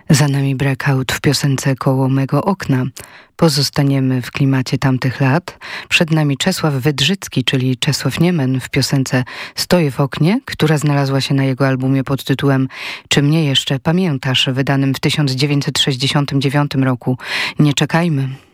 Za nami Breakout w piosence Koło mego okna. Pozostaniemy w klimacie tamtych lat. Przed nami Czesław Wydrzycki, czyli Czesław Niemen w piosence Stoję w oknie, która znalazła się na jego albumie pod tytułem Czy mnie jeszcze pamiętasz, wydanym w 1969 roku. Nie czekajmy.